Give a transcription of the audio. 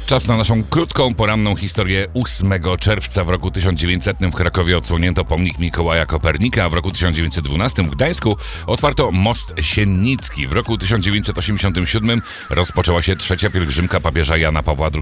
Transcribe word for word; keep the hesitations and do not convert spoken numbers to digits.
Czas na naszą krótką, poranną historię. ósmego czerwca w roku tysiąc dziewięćsetnym w Krakowie odsłonięto pomnik Mikołaja Kopernika, a w roku tysiąc dziewięćset dwunastym w Gdańsku otwarto most Siennicki. W roku tysiąc dziewięćset osiemdziesiątym siódmym rozpoczęła się trzecia pielgrzymka papieża Jana Pawła